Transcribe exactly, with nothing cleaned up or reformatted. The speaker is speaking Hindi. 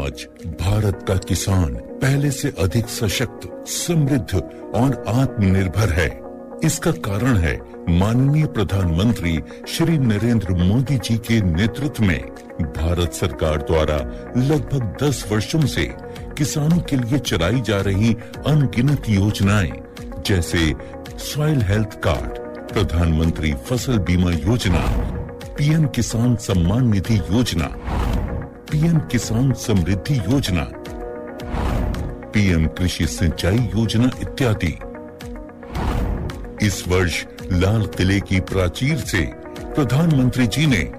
आज भारत का किसान पहले से अधिक सशक्त, समृद्ध और आत्मनिर्भर है। इसका कारण है माननीय प्रधानमंत्री श्री नरेंद्र मोदी जी के नेतृत्व में भारत सरकार द्वारा लगभग दस वर्षों से किसानों के लिए चलाई जा रही अनगिनत योजनाएं, जैसे सॉइल हेल्थ कार्ड, प्रधानमंत्री फसल बीमा योजना, पीएम किसान सम्मान निधि योजना, पीएम किसान समृद्धि योजना, पीएम कृषि सिंचाई योजना इत्यादि। इस वर्ष लाल किले की प्राचीर से प्रधानमंत्री जी ने